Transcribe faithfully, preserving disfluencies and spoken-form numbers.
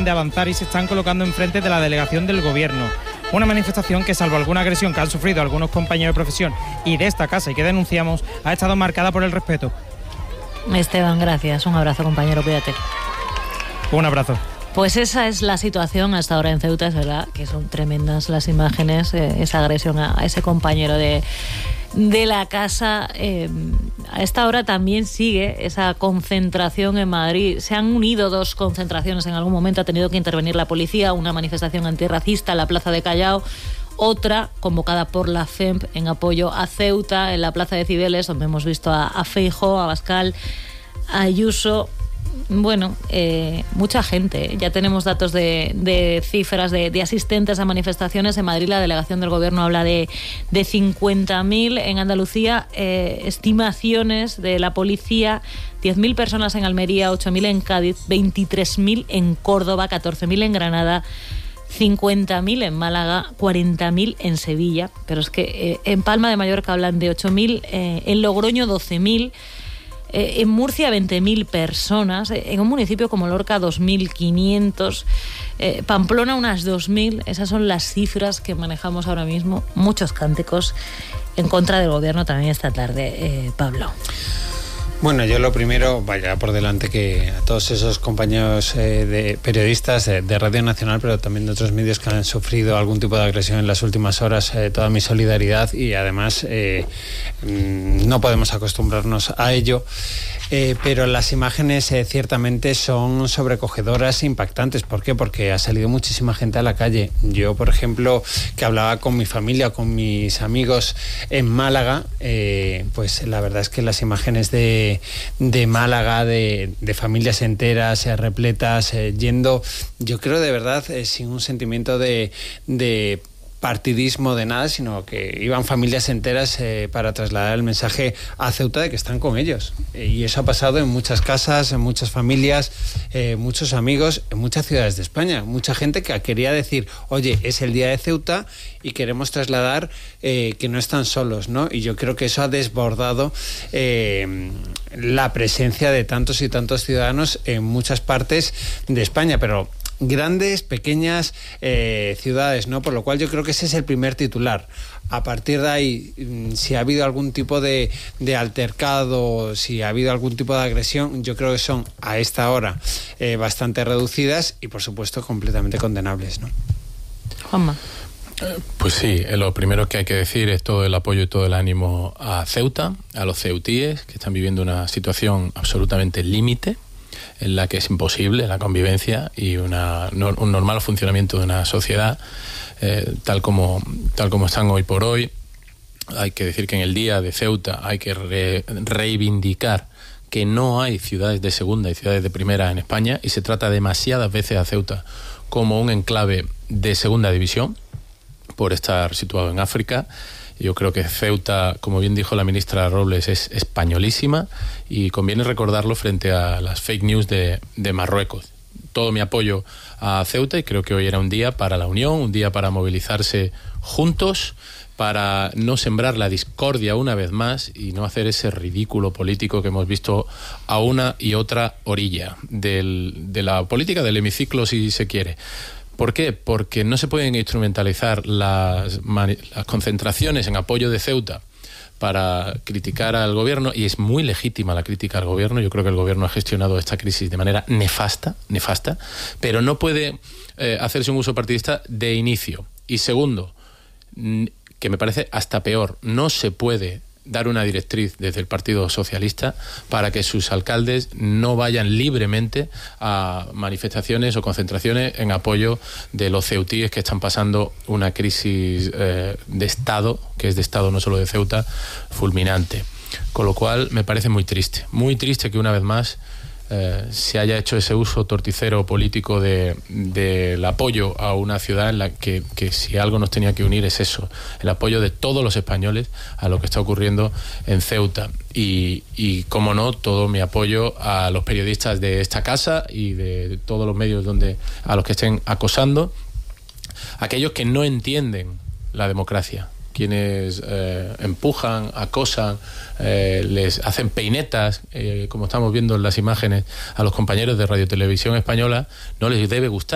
de avanzar y se están colocando enfrente de la delegación del Gobierno. Una manifestación que, salvo alguna agresión que han sufrido algunos compañeros de profesión y de esta casa y que denunciamos, ha estado marcada por el respeto. Esteban, gracias. Un abrazo, compañero, cuídate. Un abrazo. Pues esa es la situación hasta ahora en Ceuta, es verdad que son tremendas las imágenes, eh, esa agresión a, a ese compañero de, de la casa. Eh, a esta hora también sigue esa concentración en Madrid. Se han unido dos concentraciones en algún momento, ha tenido que intervenir la policía, una manifestación antirracista en la plaza de Callao, otra convocada por la F E M P en apoyo a Ceuta, en la plaza de Cibeles, donde hemos visto a, a Feijóo, a Abascal, a Ayuso. Bueno, eh, mucha gente. Ya tenemos datos de, de cifras de, de asistentes a manifestaciones. En Madrid la delegación del Gobierno habla de, de cincuenta mil. En Andalucía, eh, estimaciones de la policía, diez mil personas en Almería, ocho mil en Cádiz, veintitrés mil en Córdoba, catorce mil en Granada, cincuenta mil en Málaga, cuarenta mil en Sevilla. Pero es que eh, en Palma de Mallorca hablan de ocho mil, eh, en Logroño doce mil. Eh, en Murcia veinte mil personas, eh, en un municipio como Lorca dos mil quinientos, eh, Pamplona unas dos mil. Esas son las cifras que manejamos ahora mismo. Muchos cánticos en contra del Gobierno también esta tarde, eh, Pablo. Bueno, yo lo primero, vaya por delante que a todos esos compañeros eh, de periodistas de, de Radio Nacional, pero también de otros medios que han sufrido algún tipo de agresión en las últimas horas, eh, toda mi solidaridad, y además eh, no podemos acostumbrarnos a ello. Eh, pero las imágenes eh, ciertamente son sobrecogedoras e impactantes. ¿Por qué? Porque ha salido muchísima gente a la calle. Yo, por ejemplo, que hablaba con mi familia, con mis amigos en Málaga, eh, pues la verdad es que las imágenes de, de Málaga, de, de familias enteras, eh, repletas, eh, yendo, yo creo de verdad, eh, sin un sentimiento de... de partidismo de nada, sino que iban familias enteras eh, para trasladar el mensaje a Ceuta de que están con ellos. Eh, y eso ha pasado en muchas casas, en muchas familias, eh, muchos amigos, en muchas ciudades de España. Mucha gente que quería decir, oye, es el día de Ceuta y queremos trasladar eh, que no están solos, ¿no? Y yo creo que eso ha desbordado eh, la presencia de tantos y tantos ciudadanos en muchas partes de España, pero grandes, pequeñas eh, ciudades, ¿no? Por lo cual yo creo que ese es el primer titular. A partir de ahí, si ha habido algún tipo de, de altercado, si ha habido algún tipo de agresión, yo creo que son a esta hora eh, bastante reducidas y por supuesto completamente condenables, ¿no? Juanma. Pues sí, lo primero que hay que decir es todo el apoyo y todo el ánimo a Ceuta, a los ceutíes que están viviendo una situación absolutamente límite, en la que es imposible la convivencia y una, no, un normal funcionamiento de una sociedad eh, tal como, tal como están hoy por hoy. Hay que decir que en el día de Ceuta hay que re, reivindicar que no hay ciudades de segunda y ciudades de primera en España, y se trata demasiadas veces a Ceuta como un enclave de segunda división por estar situado en África. Yo creo que Ceuta, como bien dijo la ministra Robles, es españolísima, y conviene recordarlo frente a las fake news de, de Marruecos. Todo mi apoyo a Ceuta, y creo que hoy era un día para la unión, un día para movilizarse juntos, para no sembrar la discordia una vez más y no hacer ese ridículo político que hemos visto a una y otra orilla del, de la política del hemiciclo, si se quiere. ¿Por qué? Porque no se pueden instrumentalizar las, las concentraciones en apoyo de Ceuta para criticar al gobierno, y es muy legítima la crítica al gobierno. Yo creo que el gobierno ha gestionado esta crisis de manera nefasta, nefasta, pero no puede eh, hacerse un uso partidista de inicio. Y segundo, que me parece hasta peor, no se puede dar una directriz desde el Partido Socialista para que sus alcaldes no vayan libremente a manifestaciones o concentraciones en apoyo de los ceutíes que están pasando una crisis eh, de Estado, que es de Estado no solo de Ceuta, fulminante. Con lo cual me parece muy triste, muy triste que una vez más eh, se haya hecho ese uso torticero político de, del apoyo a una ciudad en la que, que si algo nos tenía que unir es eso, el apoyo de todos los españoles a lo que está ocurriendo en Ceuta. Y, y cómo no, todo mi apoyo a los periodistas de esta casa y de todos los medios donde a los que estén acosando, aquellos que no entienden la democracia, quienes eh, empujan, acosan, eh, les hacen peinetas, eh, como estamos viendo en las imágenes, a los compañeros de Radio Televisión Española, no les debe gustar.